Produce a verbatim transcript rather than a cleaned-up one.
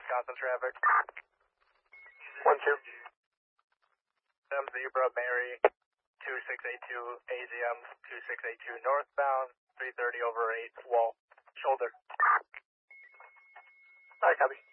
Wisconsin traffic. One two. M Zebra Mary, two six eight two, A Z M two six eight two northbound, three thirty over eight, wall, shoulder. Alright, copy.